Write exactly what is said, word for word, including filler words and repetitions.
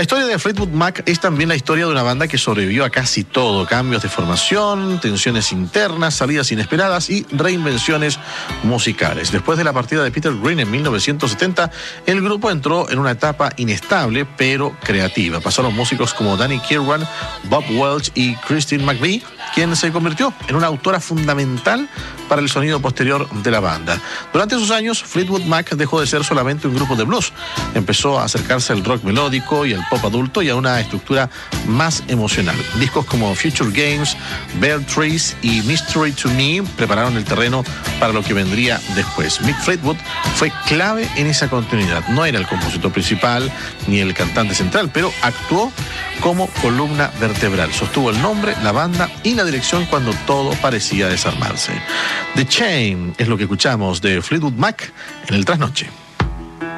historia de Fleetwood Mac es también la historia de una banda que sobrevivió a casi todo: cambios de formación, tensiones internas, salidas inesperadas y reinvenciones musicales. Después de la partida de Peter Green en mil novecientos setenta, el grupo entró en una etapa inestable pero creativa. Pasaron músicos como Danny Kirwan, Bob Welch y Christine McVie, quien se convirtió en una autora fundamental para el sonido posterior de la banda. Durante esos años, Fleetwood Mac dejó de ser solamente un grupo de blues. Empezó a acercarse al rock melódico y al pop adulto y a una estructura más emocional. Discos como Future Games, Bear Trees y Mystery to Me prepararon el terreno para lo que vendría después. Mick Fleetwood fue clave en esa continuidad. No era el compositor principal ni el cantante central, pero actuó como columna vertebral. Sostuvo el nombre, la banda y la dirección cuando todo parecía desarmarse. The Chain es lo que escuchamos de Fleetwood Mac en el Trasnoche.